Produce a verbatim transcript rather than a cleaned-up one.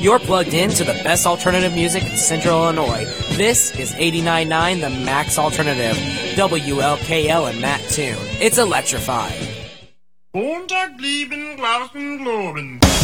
You're plugged in to the best alternative music in Central Illinois. This is eighty-nine point nine The Max Alternative, W L K L in Mattoon. It's electrifying. Montag blieben Glasen globen.